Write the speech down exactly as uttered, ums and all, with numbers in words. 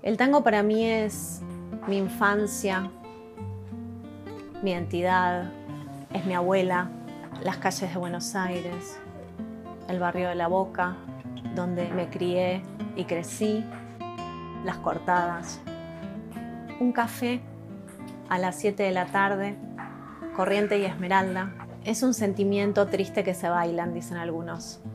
El tango para mí es mi infancia, mi identidad, es mi abuela, las calles de Buenos Aires, el barrio de La Boca, donde me crié y crecí, las cortadas, un café a las siete de la tarde, Corriente y Esmeralda. Es un sentimiento triste que se bailan, dicen algunos.